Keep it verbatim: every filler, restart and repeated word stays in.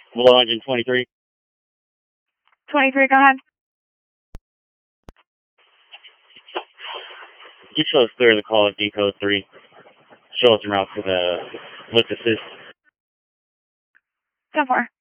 Below engine twenty-three. twenty-three, go ahead. You show us clear the call at decode three. Show us en route to the lift assist. ten four.